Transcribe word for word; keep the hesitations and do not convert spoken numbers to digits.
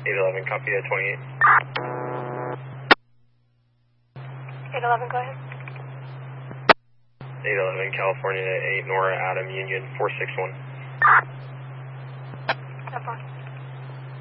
eight eleven, copy at twenty-eight. eight eleven, go ahead. eight eleven, California, eight Nora, Adam, Union, four six one. No problem.